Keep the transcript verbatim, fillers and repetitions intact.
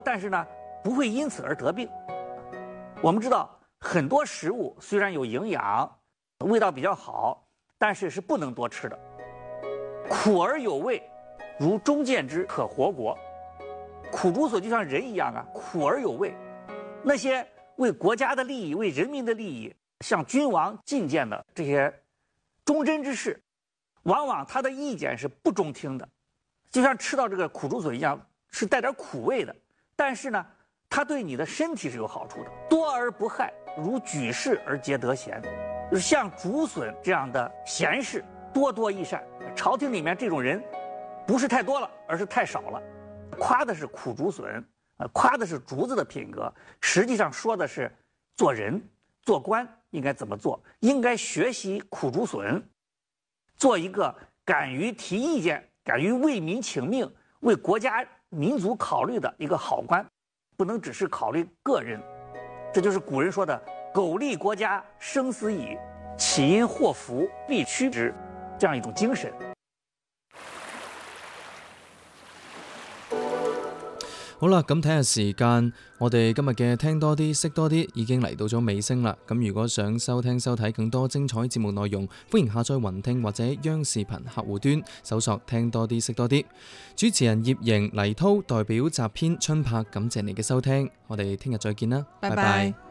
但是呢，不会因此而得病。我们知道很多食物虽然有营养，味道比较好，但是是不能多吃的。苦而有味，如中见之，可活国。苦竹笋就像人一样啊，苦而有味。那些为国家的利益、为人民的利益向君王进谏的这些忠贞之士，往往他的意见是不中听的，就像吃到这个苦竹笋一样，是带点苦味的。但是呢，它对你的身体是有好处的，多而不害，如举事而皆得贤。就是像竹笋这样的贤士，多多益善。朝廷里面这种人不是太多了，而是太少了。夸的是苦竹笋，呃，夸的是竹子的品格，实际上说的是做人、做官应该怎么做，应该学习苦竹笋，做一个敢于提意见、敢于为民请命、为国家民族考虑的一个好官，不能只是考虑个人。这就是古人说的“苟利国家，生死以，岂因祸福，必趋之”这样一種精神。 好啦，咁睇下時間，我哋今日嘅聽多啲識多啲已經嚟到咗尾聲啦。咁如果想收聽收睇更多精彩節目內容，歡迎下載雲聽或者央視頻客戶端搜索聽多啲識多啲。主持人葉瑩、黎滔代表集編春柏，感謝你嘅收聽，我哋聽日再見啦，拜拜。